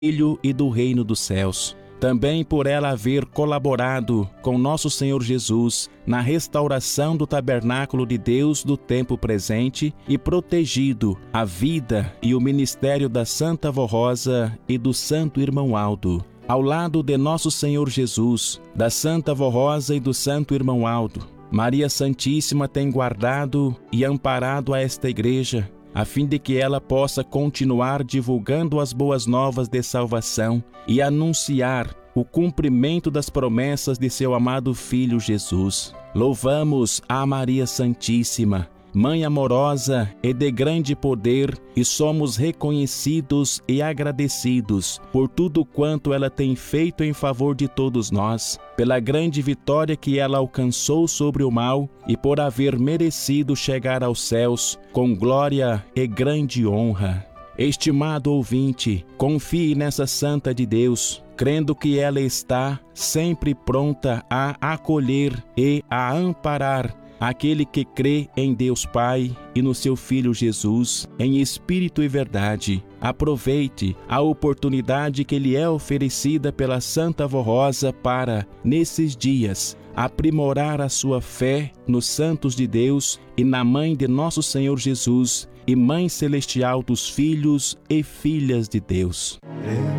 Filho e do reino dos céus. Também por ela haver colaborado com nosso Senhor Jesus na restauração do tabernáculo de Deus do tempo presente e protegido a vida e o ministério da Santa Avó Rosa e do Santo Irmão Aldo. Ao lado de nosso Senhor Jesus, da Santa Avó Rosa e do Santo Irmão Aldo, Maria Santíssima tem guardado e amparado a esta igreja, a fim de que ela possa continuar divulgando as boas novas de salvação e anunciar o cumprimento das promessas de seu amado Filho Jesus. Louvamos a Maria Santíssima, Mãe amorosa e de grande poder, e somos reconhecidos e agradecidos por tudo quanto ela tem feito em favor de todos nós, pela grande vitória que ela alcançou sobre o mal e por haver merecido chegar aos céus com glória e grande honra. Estimado ouvinte, confie nessa Santa de Deus, crendo que ela está sempre pronta a acolher e a amparar aquele que crê em Deus Pai e no seu Filho Jesus, em espírito e verdade. Aproveite a oportunidade que lhe é oferecida pela Santa Avó Rosa para, nesses dias, aprimorar a sua fé nos santos de Deus e na Mãe de nosso Senhor Jesus e Mãe Celestial dos filhos e filhas de Deus.